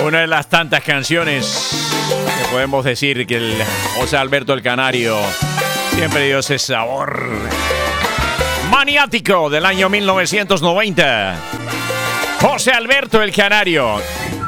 Una de las tantas canciones que podemos decir que el José Alberto el Canario siempre dio ese sabor maniático del año 1990. José Alberto el Canario.